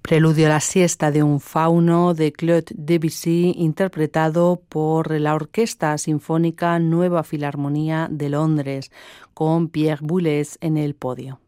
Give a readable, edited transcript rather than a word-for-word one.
Preludio a la siesta de un fauno de Claude Debussy, interpretado por la Orquesta Sinfónica Nueva Filarmonía de Londres, con Pierre Boulez en el podio.